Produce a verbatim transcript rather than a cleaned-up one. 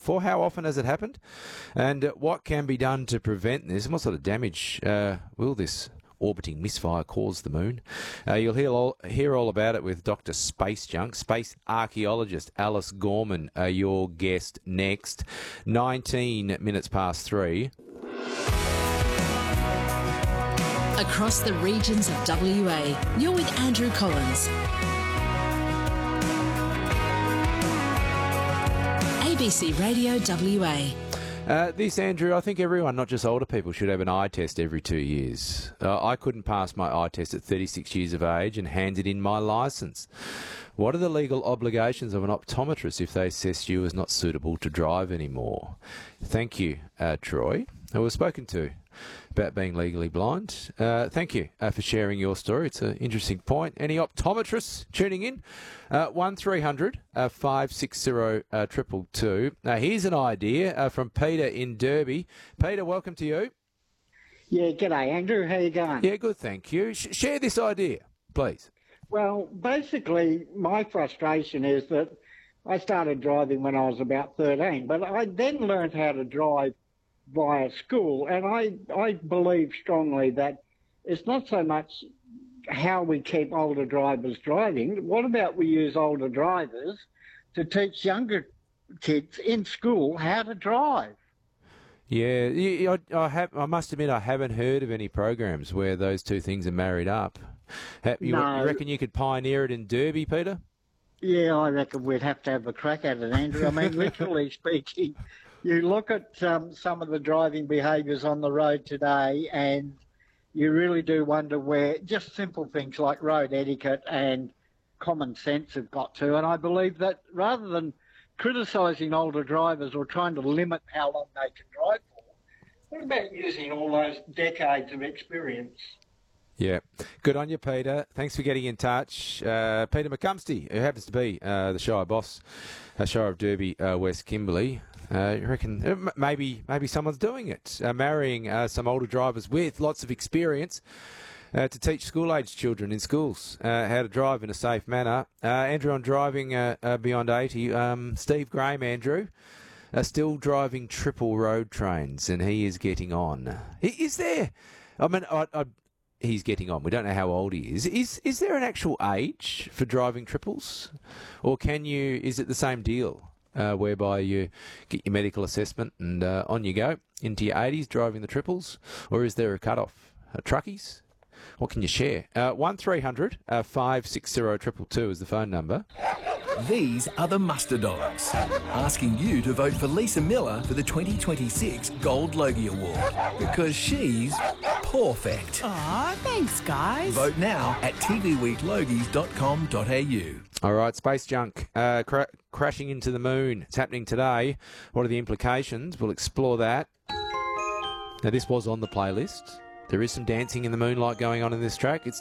before? How often has it happened? And uh, what can be done to prevent this? And what sort of damage uh, will this orbiting misfire cause the moon? Uh, you'll hear all, hear all about it with Doctor Space Junk, space archaeologist Alice Gorman, uh, your guest next. nineteen minutes past three. Across the regions of W A, you're with Andrew Collins. A B C Radio W A. Uh, this, Andrew, I think everyone, not just older people, should have an eye test every two years. Uh, I couldn't pass my eye test at thirty-six years of age and handed in my licence. What are the legal obligations of an optometrist if they assess you as not suitable to drive anymore? Thank you, uh, Troy, who was spoken to about being legally blind. Uh, thank you uh, for sharing your story. It's an interesting point. Any optometrists tuning in? Uh, one three hundred five six zero two two. Now, here's an idea uh, from Peter in Derby. Peter, welcome to you. Yeah, g'day, Andrew. How you going? Yeah, good, thank you. Sh- share this idea, please. Well, basically, my frustration is that I started driving when I was about thirteen, but I then learned how to drive via school, and I, I believe strongly that it's not so much how we keep older drivers driving. What about we use older drivers to teach younger kids in school how to drive? Yeah, you- I, I, have, I must admit I haven't heard of any programs where those two things are married up. Ha- You, No. you reckon you could pioneer it in Derby, Peter? Yeah, I reckon we'd have to have a crack at it, Andrew. I mean, literally speaking, you look at um, some of the driving behaviours on the road today and you really do wonder where just simple things like road etiquette and common sense have got to. And I believe that rather than criticising older drivers or trying to limit how long they can drive for, what about using all those decades of experience? Yeah. Good on you, Peter. Thanks for getting in touch. Uh, Peter McCumsty, who happens to be uh, the Shire boss, uh, Shire of Derby, uh, West Kimberley. Uh, you reckon uh, m- maybe maybe someone's doing it, uh, marrying uh, some older drivers with lots of experience uh, to teach school-age children in schools uh, how to drive in a safe manner. Uh, Andrew, on driving uh, uh, beyond eighty, um, Steve Graham, Andrew, uh, still driving triple road trains, and he is getting on. I- Is there... I mean, I... I He's getting on. We don't know how old he is. Is is there an actual age for driving triples, or can you? Is it the same deal, uh, whereby you get your medical assessment and uh, on you go into your eighties driving the triples, or is there a cut off? Uh, truckies? What can you share? Uh, one three hundred five six zero two two two is the phone number. These are the Muster Dogs, asking you to vote for Lisa Miller for the twenty twenty-six Gold Logie Award, because she's perfect. Aw, thanks, guys. Vote now at t v week logies dot com dot a u. All right, space junk uh, cra- crashing into the moon. It's happening today. What are the implications? We'll explore that. Now, this was on the playlist. There is some dancing in the moonlight going on in this track. It's